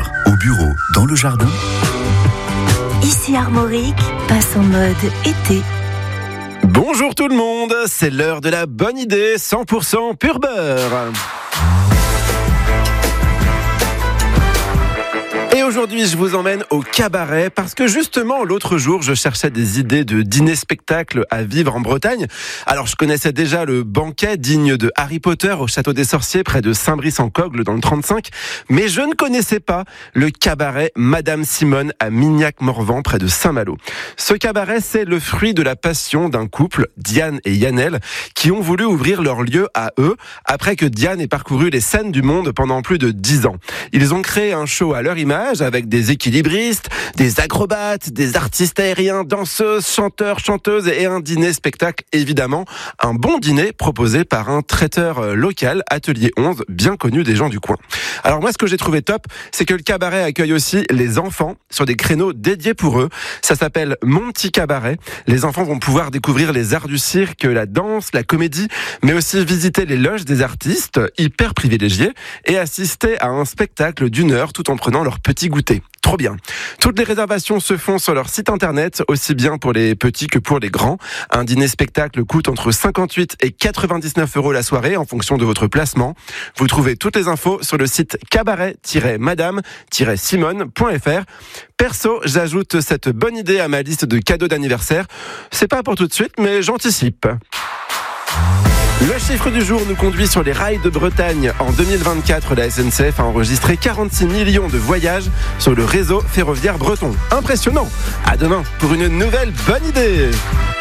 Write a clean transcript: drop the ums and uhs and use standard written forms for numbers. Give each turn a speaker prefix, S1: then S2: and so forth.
S1: voiture, au bureau, dans le jardin.
S2: Ici Armorique passe en mode été.
S3: Bonjour tout le monde, c'est l'heure de la bonne idée 100% pur beurre. Et aujourd'hui, je vous emmène au cabaret parce que justement, l'autre jour, je cherchais des idées de dîner-spectacle à vivre en Bretagne. Alors, je connaissais déjà le banquet digne de Harry Potter au Château des Sorciers près de Saint-Brice-en-Cogle dans le 35, mais je ne connaissais pas le cabaret Madame Simone à Mignac-Morvan près de Saint-Malo. Ce cabaret, c'est le fruit de la passion d'un couple, Diane et Yannel, qui ont voulu ouvrir leur lieu à eux après que Diane ait parcouru les scènes du monde pendant plus de 10 ans. Ils ont créé un show à leur image avec des équilibristes, des acrobates, des artistes aériens, danseuses, chanteurs, chanteuses et un dîner-spectacle évidemment. Un bon dîner proposé par un traiteur local, Atelier 11, bien connu des gens du coin. Alors moi, ce que j'ai trouvé top, c'est que le cabaret accueille aussi les enfants sur des créneaux dédiés pour eux. Ça s'appelle Mon Petit Cabaret. Les enfants vont pouvoir découvrir les arts du cirque, la danse, la comédie, mais aussi visiter les loges des artistes, hyper privilégiés, et assister à un spectacle d'1 heure tout en prenant leur petit goûter. Trop bien. Toutes les réservations se font sur leur site internet, aussi bien pour les petits que pour les grands. Un dîner-spectacle coûte entre 58 et 99 € la soirée en fonction de votre placement. Vous trouvez toutes les infos sur le site cabaret-madame-simone.fr. Perso, j'ajoute cette bonne idée à ma liste de cadeaux d'anniversaire. C'est pas pour tout de suite, mais j'anticipe. Le chiffre du jour nous conduit sur les rails de Bretagne. En 2024, la SNCF a enregistré 46 millions de voyages sur le réseau ferroviaire breton. Impressionnant. À demain pour une nouvelle bonne idée.